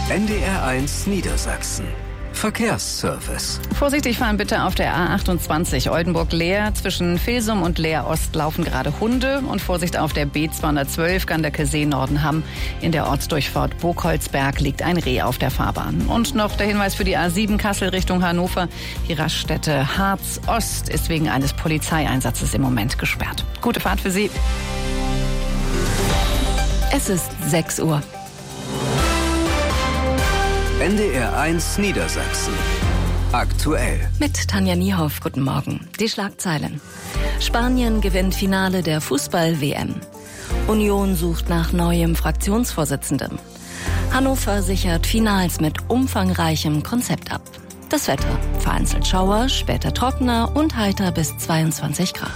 NDR1 Niedersachsen. Verkehrsservice. Vorsichtig fahren bitte auf der A28 Oldenburg-Leer. Zwischen Filsum und Leer-Ost laufen gerade Hunde. Und Vorsicht auf der B212 Ganderkesee-Nordenham. In der Ortsdurchfahrt Burgholzberg liegt ein Reh auf der Fahrbahn. Und noch der Hinweis für die A7 Kassel Richtung Hannover. Die Raststätte Harz-Ost ist wegen eines Polizeieinsatzes im Moment gesperrt. Gute Fahrt für Sie. Es ist 6 Uhr. NDR1 Niedersachsen. Aktuell. Mit Tanja Niehoff, guten Morgen. Die Schlagzeilen. Spanien gewinnt Finale der Fußball-WM. Union sucht nach neuem Fraktionsvorsitzendem. Hannover sichert Finals mit umfangreichem Konzept ab. Das Wetter. Vereinzelt Schauer, später trockener und heiter bis 22 Grad.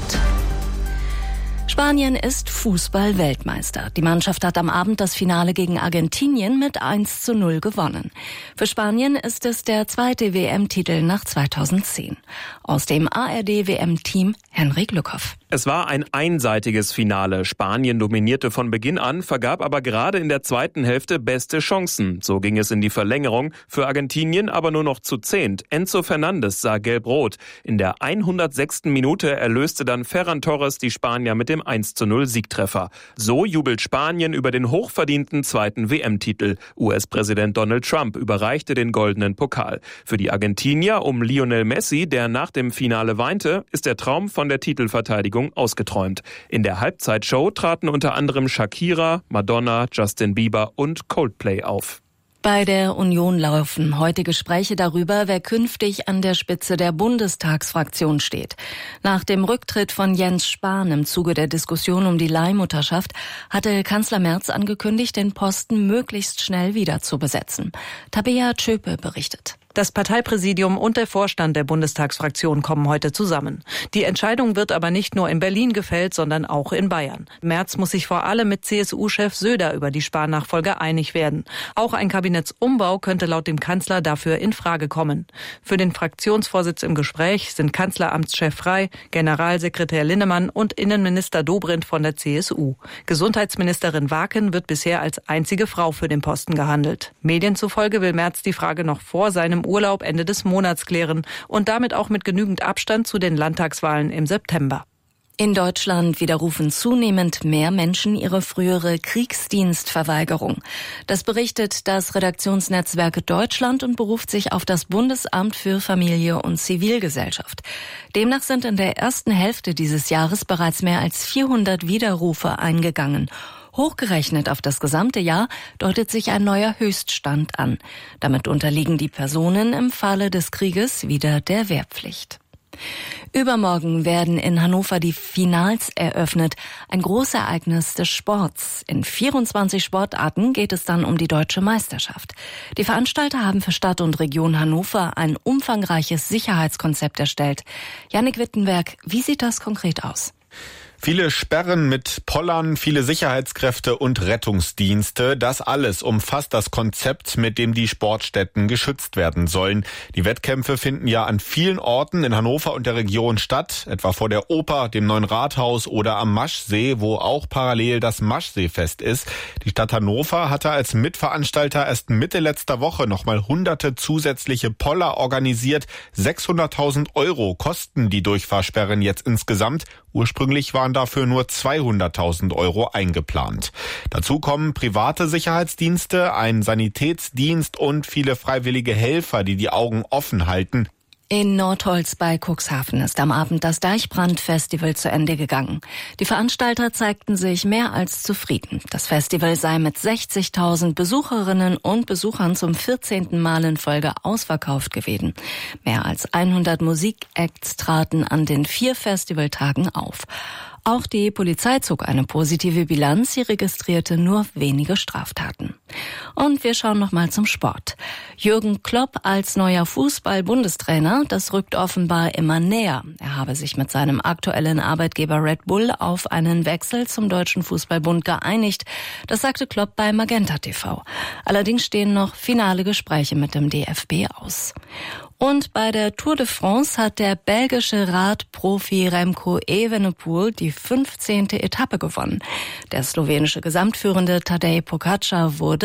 Spanien ist Fußball-Weltmeister. Die Mannschaft hat am Abend das Finale gegen Argentinien mit 1:0 gewonnen. Für Spanien ist es der zweite WM-Titel nach 2010. Aus dem ARD-WM-Team Henrik Lückhoff. Es war ein einseitiges Finale. Spanien dominierte von Beginn an, vergab aber gerade in der zweiten Hälfte beste Chancen. So ging es in die Verlängerung. Für Argentinien aber nur noch zu 10. Enzo Fernandes sah gelb-rot. In der 106. Minute erlöste dann Ferran Torres die Spanier mit dem 1:0 Siegtreffer. So jubelt Spanien über den hochverdienten zweiten WM-Titel. US-Präsident Donald Trump überreichte den goldenen Pokal. Für die Argentinier um Lionel Messi, der nach dem Finale weinte, ist der Traum von der Titelverteidigung ausgeträumt. In der Halbzeitshow traten unter anderem Shakira, Madonna, Justin Bieber und Coldplay auf. Bei der Union laufen heute Gespräche darüber, wer künftig an der Spitze der Bundestagsfraktion steht. Nach dem Rücktritt von Jens Spahn im Zuge der Diskussion um die Leihmutterschaft hatte Kanzler Merz angekündigt, den Posten möglichst schnell wieder zu besetzen. Tabea Tschöpe berichtet. Das Parteipräsidium und der Vorstand der Bundestagsfraktion kommen heute zusammen. Die Entscheidung wird aber nicht nur in Berlin gefällt, sondern auch in Bayern. Merz muss sich vor allem mit CSU-Chef Söder über die Spahn-Nachfolge einig werden. Auch ein Kabinettsumbau könnte laut dem Kanzler dafür in Frage kommen. Für den Fraktionsvorsitz im Gespräch sind Kanzleramtschef Frey, Generalsekretär Linnemann und Innenminister Dobrindt von der CSU. Gesundheitsministerin Waken wird bisher als einzige Frau für den Posten gehandelt. Medien zufolge will Merz die Frage noch vor seinem Urlaub Ende des Monats klären und damit auch mit genügend Abstand zu den Landtagswahlen im September. In Deutschland widerrufen zunehmend mehr Menschen ihre frühere Kriegsdienstverweigerung. Das berichtet das Redaktionsnetzwerk Deutschland und beruft sich auf das Bundesamt für Familie und Zivilgesellschaft. Demnach sind in der ersten Hälfte dieses Jahres bereits mehr als 400 Widerrufe eingegangen. Hochgerechnet auf das gesamte Jahr deutet sich ein neuer Höchststand an. Damit unterliegen die Personen im Falle des Krieges wieder der Wehrpflicht. Übermorgen werden in Hannover die Finals eröffnet. Ein Großereignis des Sports. In 24 Sportarten geht es dann um die deutsche Meisterschaft. Die Veranstalter haben für Stadt und Region Hannover ein umfangreiches Sicherheitskonzept erstellt. Jannik Wittenberg, wie sieht das konkret aus? Viele Sperren mit Pollern, viele Sicherheitskräfte und Rettungsdienste. Das alles umfasst das Konzept, mit dem die Sportstätten geschützt werden sollen. Die Wettkämpfe finden ja an vielen Orten in Hannover und der Region statt, etwa vor der Oper, dem neuen Rathaus oder am Maschsee, wo auch parallel das Maschseefest ist. Die Stadt Hannover hatte als Mitveranstalter erst Mitte letzter Woche nochmal hunderte zusätzliche Poller organisiert. 600.000 € kosten die Durchfahrsperren jetzt insgesamt. Ursprünglich waren dafür nur 200.000 € eingeplant. Dazu kommen private Sicherheitsdienste, ein Sanitätsdienst und viele freiwillige Helfer, die die Augen offen halten. In Nordholz bei Cuxhaven ist am Abend das Deichbrand-Festival zu Ende gegangen. Die Veranstalter zeigten sich mehr als zufrieden. Das Festival sei mit 60.000 Besucherinnen und Besuchern zum 14. Mal in Folge ausverkauft gewesen. Mehr als 100 Musikacts traten an den 4 Festivaltagen auf. Auch die Polizei zog eine positive Bilanz, sie registrierte nur wenige Straftaten. Und wir schauen nochmal zum Sport. Jürgen Klopp als neuer Fußball-Bundestrainer, das rückt offenbar immer näher. Er habe sich mit seinem aktuellen Arbeitgeber Red Bull auf einen Wechsel zum Deutschen Fußballbund geeinigt. Das sagte Klopp bei Magenta TV. Allerdings stehen noch finale Gespräche mit dem DFB aus. Und bei der Tour de France hat der belgische Radprofi Remco Evenepoel die 15. Etappe gewonnen. Der slowenische Gesamtführende Tadej Pogačar wurde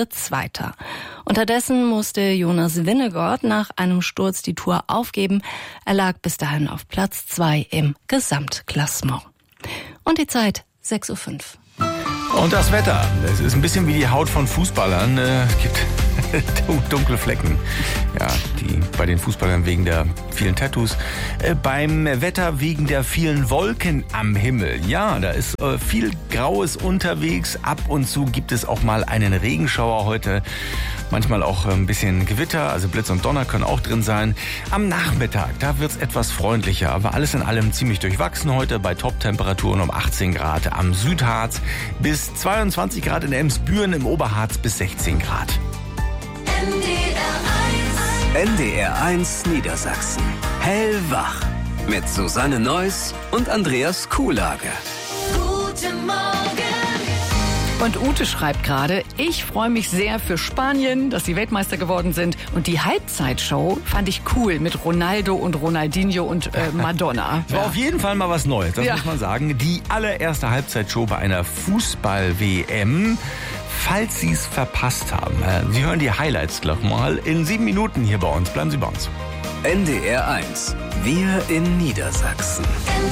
wurde Zweiter. Unterdessen musste Jonas Vingegaard nach einem Sturz die Tour aufgeben. Er lag bis dahin auf Platz 2 im Gesamtklassement. Und die Zeit 6:05 Uhr. Und das Wetter, es ist ein bisschen wie die Haut von Fußballern. Es gibt dunkle Flecken. Ja, die bei den Fußballern wegen der vielen Tattoos. Beim Wetter wegen der vielen Wolken am Himmel. Ja, da ist viel Graues unterwegs. Ab und zu gibt es auch mal einen Regenschauer heute. Manchmal auch ein bisschen Gewitter, also Blitz und Donner können auch drin sein. Am Nachmittag, da wird's etwas freundlicher, aber alles in allem ziemlich durchwachsen heute bei Top-Temperaturen um 18 Grad am Südharz bis 22 Grad in Emsbüren, im Oberharz bis 16 Grad. NDR 1 Niedersachsen. Hellwach. Mit Susanne Neuss und Andreas Kuhlage. Guten Morgen. Und Ute schreibt gerade, ich freue mich sehr für Spanien, dass sie Weltmeister geworden sind. Und die Halbzeitshow fand ich cool mit Ronaldo und Ronaldinho und Madonna. War auf jeden Fall mal was Neues, das muss man sagen. Die allererste Halbzeitshow bei einer Fußball-WM. Falls Sie es verpasst haben, Sie hören die Highlights gleich mal in 7 Minuten hier bei uns. Bleiben Sie bei uns. NDR 1. Wir in Niedersachsen.